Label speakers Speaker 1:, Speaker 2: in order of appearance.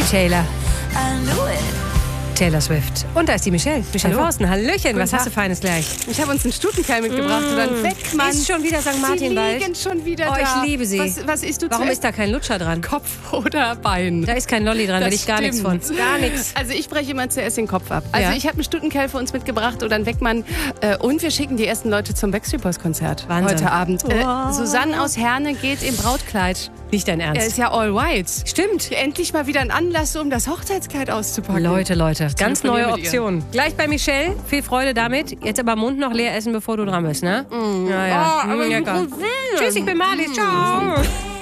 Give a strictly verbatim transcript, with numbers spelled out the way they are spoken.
Speaker 1: Taylor. Taylor Swift. Und da ist die Michelle. Michelle
Speaker 2: Hallo.
Speaker 1: Forsten. Hallöchen,
Speaker 2: Guten
Speaker 1: was
Speaker 2: Tag.
Speaker 1: hast du Feines gleich?
Speaker 2: Ich habe uns einen Stutenkeil mitgebracht mm. und dann Weckmann.
Speaker 1: Ist schon wieder Sankt
Speaker 2: Sie
Speaker 1: Martin bald?
Speaker 2: liegen schon wieder
Speaker 1: Oh,
Speaker 2: da.
Speaker 1: ich liebe sie.
Speaker 2: Was, was isst du
Speaker 1: Warum
Speaker 2: zuerst?
Speaker 1: ist da kein Lutscher dran?
Speaker 2: Kopf oder Bein?
Speaker 1: Da ist kein Lolli dran,
Speaker 2: Das
Speaker 1: will ich gar nichts von.
Speaker 2: stimmt.
Speaker 1: Gar nichts.
Speaker 2: Also ich breche immer zuerst den Kopf ab. Also
Speaker 1: Ja.
Speaker 2: ich habe einen Stutenkeil für uns mitgebracht oder einen Weckmann. Äh, und wir schicken die ersten Leute zum Backstreet Boys Konzert
Speaker 1: Wahnsinn.
Speaker 2: heute Abend. Äh,
Speaker 1: Wow.
Speaker 2: Susanne aus Herne geht im Brautkleid.
Speaker 1: Nicht dein
Speaker 2: Er
Speaker 1: Ernst.
Speaker 2: ist ja all white.
Speaker 1: Stimmt.
Speaker 2: Endlich mal wieder ein Anlass, um das Hochzeitskleid auszupacken.
Speaker 1: Leute, Leute, ganz
Speaker 2: telefoniere
Speaker 1: neue
Speaker 2: mit ihr.
Speaker 1: Option. Gleich bei Michelle, viel Freude damit. Jetzt aber Mund noch leer essen, bevor du dran bist, ne? Mm. Ja, ja.
Speaker 2: Oh, aber
Speaker 1: Mm, ja,
Speaker 2: ich
Speaker 1: klar.
Speaker 2: muss sehen.
Speaker 1: Tschüss, ich bin Marlies. Ciao.